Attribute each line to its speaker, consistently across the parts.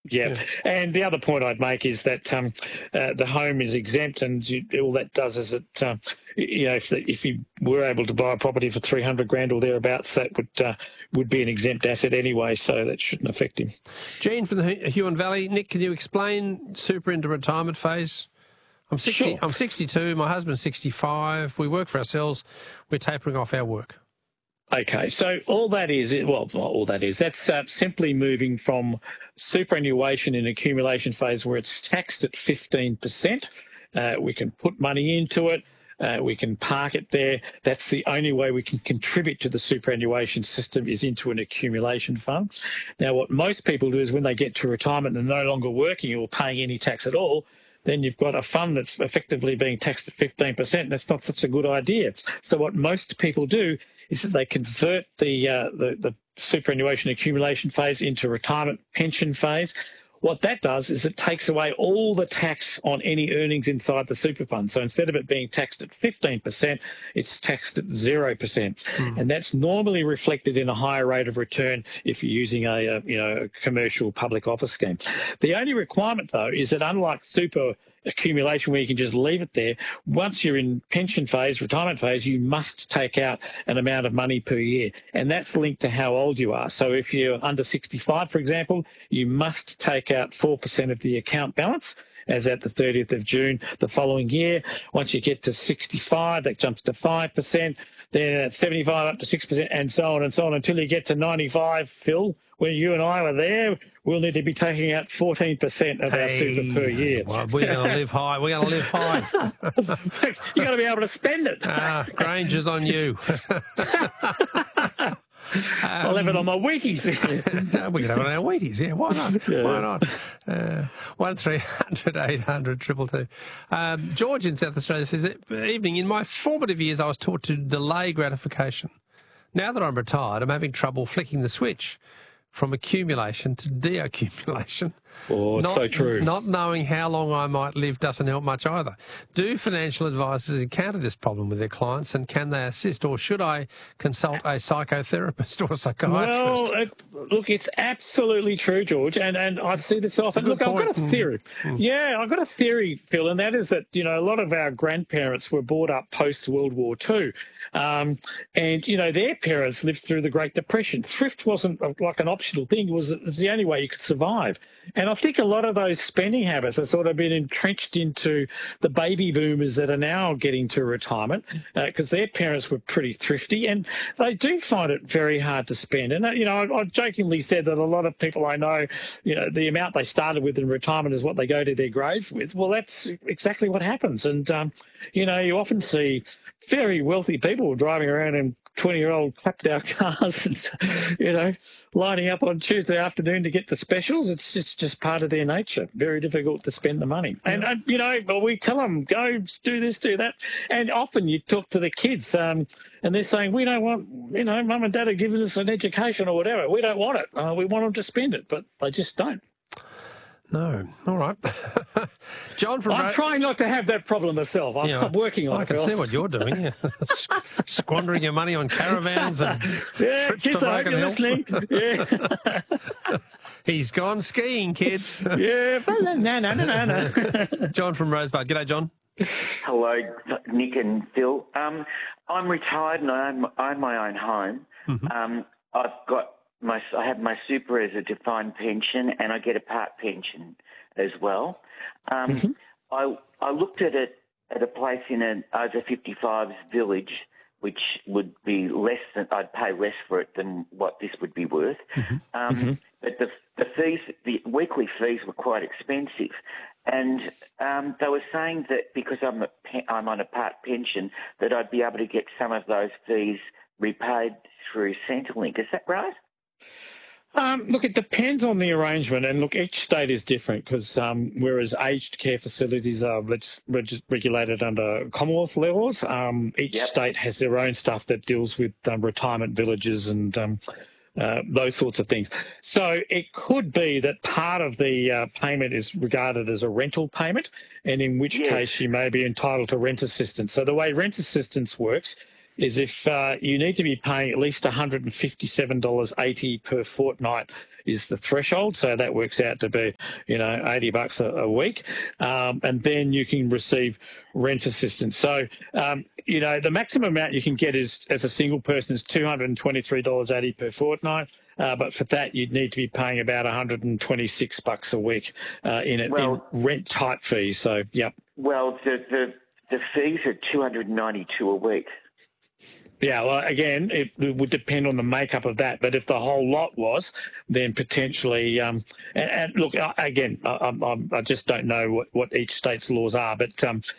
Speaker 1: Yeah.
Speaker 2: Yeah.
Speaker 1: And the other point I'd make is that the home is exempt, and all that does is it, if you were able to buy a property for 300 grand or thereabouts, that would be an exempt asset anyway, so that shouldn't affect him.
Speaker 2: Gene from the Huon Valley. Nick, can you explain super into retirement phase? I'm 60.
Speaker 1: Sure.
Speaker 2: I'm 62. My husband's 65. We work for ourselves. We're tapering off our work.
Speaker 1: Okay, so that's simply moving from superannuation and accumulation phase where it's taxed at 15%. We can put money into it. We can park it there. That's the only way we can contribute to the superannuation system is into an accumulation fund. Now, what most people do is when they get to retirement and they're no longer working or paying any tax at all, then you've got a fund that's effectively being taxed at 15%. That's not such a good idea. So what most people do is that they convert the superannuation accumulation phase into retirement pension phase. What that does is it takes away all the tax on any earnings inside the super fund. So instead of it being taxed at 15%, it's taxed at 0%. And that's normally reflected in a higher rate of return if you're using a commercial public office scheme. The only requirement, though, is that unlike super accumulation where you can just leave it there, once you're in pension phase, retirement phase, you must take out an amount of money per year. And that's linked to how old you are. So if you're under 65, for example, you must take out 4% of the account balance as at the 30th of June the following year. Once you get to 65, that jumps to 5%, then at 75 up to 6%, and so on until you get to 95, Phil. When you and I were there, we'll need to be taking out 14% of our super per year.
Speaker 2: Well, we're going to live high. We're going to live high.
Speaker 1: You've got to be able to spend it.
Speaker 2: Granger's on you.
Speaker 1: I'll have it on my Wheaties.
Speaker 2: We can have it on our Wheaties, yeah. Why not? Yeah. Why not? 1300 800 222. George in South Australia says, evening, in my formative years I was taught to delay gratification. Now that I'm retired, I'm having trouble flicking the switch from accumulation to deaccumulation.
Speaker 1: Oh, it's so true.
Speaker 2: Not knowing how long I might live doesn't help much either. Do financial advisors encounter this problem with their clients, and can they assist, or should I consult a psychotherapist or a psychiatrist?
Speaker 1: Well, look, it's absolutely true, George, and I see this often. Look, I've got a theory. Yeah, I've got a theory, Phil, and that is that, a lot of our grandparents were brought up post-World War II, and, their parents lived through the Great Depression. Thrift wasn't like an optional thing. It was the only way you could survive. And I think a lot of those spending habits have sort of been entrenched into the baby boomers that are now getting to retirement because their parents were pretty thrifty, and they do find it very hard to spend. And, I've jokingly said that a lot of people I know, the amount they started with in retirement is what they go to their grave with. Well, that's exactly what happens. And, you often see very wealthy people driving around in 20-year-old clapped-out cars and, lining up on Tuesday afternoon to get the specials. It's just part of their nature. Very difficult to spend the money. And, but we tell them, go do this, do that. And often you talk to the kids and they're saying, we don't want, mum and dad are giving us an education or whatever. We don't want it. We want them to spend it, but they just don't.
Speaker 2: No. All right. John from...
Speaker 1: I'm trying not to have that problem myself. I'm working on it.
Speaker 2: I can see what you're doing, yeah. Squandering your money on caravans and trips
Speaker 1: kids,
Speaker 2: to
Speaker 1: I hope you're listening. Yeah.
Speaker 2: He's gone skiing, kids.
Speaker 1: Yeah. No.
Speaker 2: John from Rosebud. G'day, John.
Speaker 3: Hello, Nick and Phil. I'm retired and I own my own home. Mm-hmm. I have my super as a defined pension, and I get a part pension as well. I looked at it at a place in an over 55s village, which would be less than, I'd pay less for it than what this would be worth. But the fees, the weekly fees were quite expensive. And they were saying that because I'm on a part pension, that I'd be able to get some of those fees repaid through Centrelink. Is that right?
Speaker 1: Look, it depends on the arrangement, and look, each state is different because whereas aged care facilities are regulated under Commonwealth laws, each state has their own stuff that deals with retirement villages and those sorts of things. So it could be that part of the payment is regarded as a rental payment, and in which case you may be entitled to rent assistance. So the way rent assistance works, is if you need to be paying at least $157.80 per fortnight is the threshold. So that works out to be, $80 a week. And then you can receive rent assistance. So, the maximum amount you can get is, as a single person, is $223.80 per fortnight. But for that, you'd need to be paying about $126 a week in rent type fees. So, yep.
Speaker 3: Well, the fees are $292 a week.
Speaker 1: Yeah, well, again, it would depend on the makeup of that. But if the whole lot was, then potentially, and look, again, I just don't know what each state's laws are. But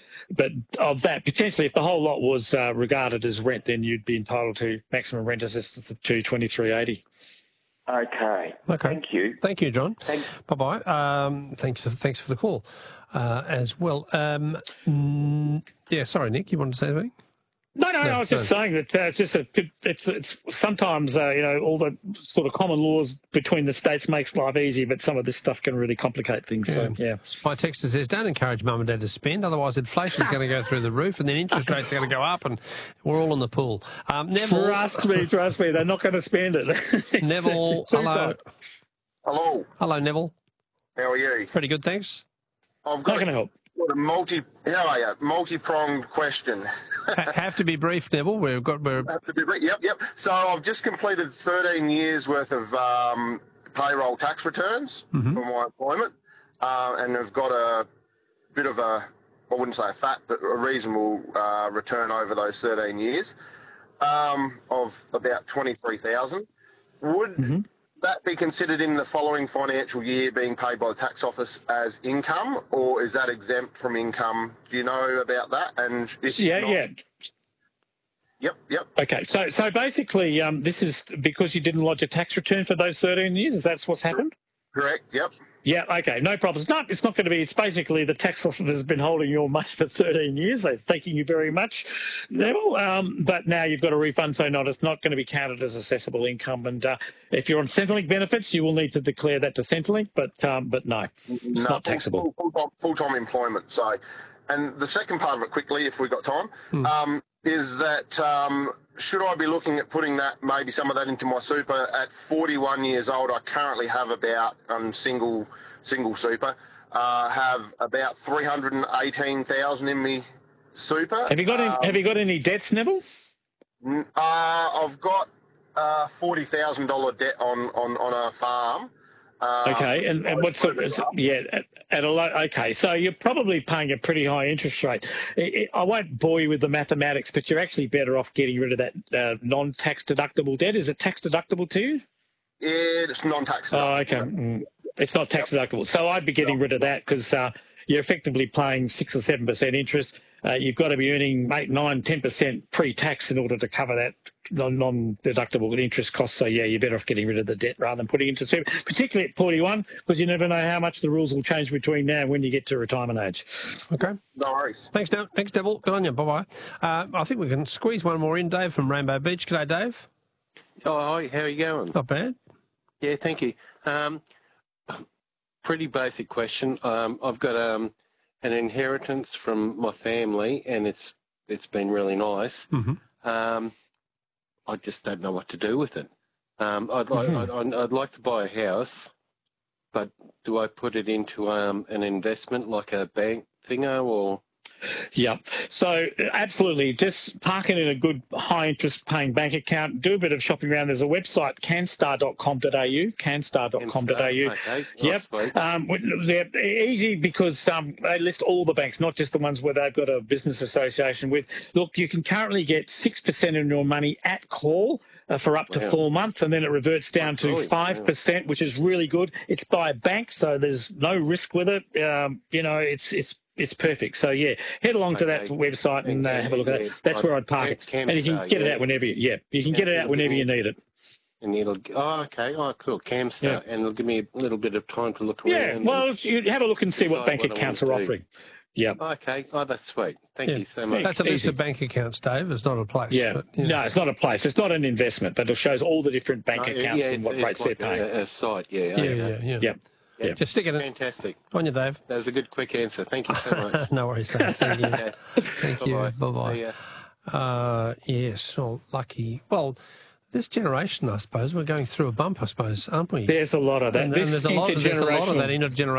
Speaker 1: of that, potentially, if the whole lot was regarded as rent, then you'd be entitled to maximum rent assistance of $223.80.
Speaker 3: Okay. Thank you.
Speaker 2: Thank you, John. Bye-bye. Thanks for the call as well. Sorry, Nick, you wanted to say anything?
Speaker 1: No, I was just saying that it's sometimes, all the sort of common laws between the states makes life easy, but some of this stuff can really complicate things. Yeah. So, yeah.
Speaker 2: My texter says, don't encourage mum and dad to spend, otherwise inflation's going to go through the roof and then interest rates are going to go up and we're all in the pool. Neville.
Speaker 1: Trust me, they're not going to spend it.
Speaker 2: Neville, hello.
Speaker 4: Hello.
Speaker 2: Hello, Neville.
Speaker 4: How are you?
Speaker 2: Pretty good, thanks.
Speaker 1: How can I help?
Speaker 4: A multi-pronged question.
Speaker 2: Have to be brief, Neville. Have
Speaker 4: to be brief. Yep. So I've just completed 13 years worth of payroll tax returns for my employment, and I've got a bit of I wouldn't say a fat, but a reasonable return over those 13 years of about $23,000. Would that be considered in the following financial year being paid by the tax office as income, or is that exempt from income? Do you know about that? And
Speaker 1: yeah.
Speaker 4: Yep.
Speaker 1: Okay, so basically, this is because you didn't lodge a tax return for those 13 years. Is that what's happened?
Speaker 4: Correct. Yep.
Speaker 1: Yeah, okay, no problems. No, it's not going to be. It's basically the tax office has been holding your money for 13 years. So thanking you very much, Neville. But now you've got a refund, so it's not going to be counted as assessable income. And if you're on Centrelink benefits, you will need to declare that to Centrelink. But no, it's not taxable.
Speaker 4: Full-time employment. So, and the second part of it quickly, if we've got time, is that should I be looking at putting maybe some of that into my super at 41 years old? I currently have about single super, have about 318,000 in me super.
Speaker 1: Have you got any debts, Neville?
Speaker 4: I've got $40,000 debt on a farm.
Speaker 1: Okay, and what sort of, okay, so you're probably paying a pretty high interest rate. I won't bore you with the mathematics, but you're actually better off getting rid of that non-tax deductible debt. Is it tax deductible to you?
Speaker 4: It's non-tax deductible.
Speaker 1: Oh, okay. It's not tax deductible. So I'd be getting rid of that because you're effectively paying 6 or 7% interest. You've got to be earning 8, 9, 10% pre-tax in order to cover that non-deductible interest costs. So, yeah, you're better off getting rid of the debt rather than putting into super, particularly at 41, because you never know how much the rules will change between now and when you get to retirement age.
Speaker 2: Okay.
Speaker 4: No worries.
Speaker 2: Thanks, Neville. Good on you. Bye-bye. I think we can squeeze one more in. Dave from Rainbow Beach. G'day, Dave.
Speaker 5: Oh, hi. How are you going?
Speaker 2: Not bad.
Speaker 5: Yeah, thank you. Pretty basic question. I've got an inheritance from my family, and it's been really nice. I just don't know what to do with it. I'd like to buy a house, but do I put it into an investment like a bank thingo or?
Speaker 1: Yeah. So absolutely, just park it in a good high-interest paying bank account. Do a bit of shopping around. There's a website, canstar.com.au, canstar.com.au.
Speaker 5: Okay.
Speaker 1: Yep. They're easy because they list all the banks, not just the ones where they've got a business association with. Look, you can currently get 6% of your money at call for up to 4 months, and then it reverts down to 5%, which is really good. It's by a bank, so there's no risk with it. It's perfect. So, yeah, head along to that website and have a look at it. That's where I'd park it. And you can get it out whenever you get it out whenever you need it.
Speaker 5: And it'll, cool, Camstar, and it'll give me a little bit of time to look around.
Speaker 1: Yeah, well, you have a look and see what bank accounts are offering. Yeah.
Speaker 5: Okay. Oh, that's sweet. Thank you so much.
Speaker 2: That's a list of bank accounts, Dave. It's not a place.
Speaker 1: Yeah.
Speaker 2: But,
Speaker 1: No, it's not a place. It's not an investment, but it shows all the different bank accounts and what rates they're paying.
Speaker 5: A site,
Speaker 2: Yeah. Just stick it in.
Speaker 5: Fantastic.
Speaker 2: On you, Dave.
Speaker 5: That was a good, quick answer. Thank you so much.
Speaker 2: No worries, Dave. Thank you.
Speaker 5: Okay.
Speaker 2: Thank you. Bye-bye.
Speaker 5: See ya.
Speaker 2: Yes, well, lucky. Well, this generation, I suppose, we're going through a bump, I suppose, aren't we?
Speaker 1: There's a lot of that.
Speaker 2: And
Speaker 1: This
Speaker 2: there's a lot of that
Speaker 1: intergenerational
Speaker 2: intergenerational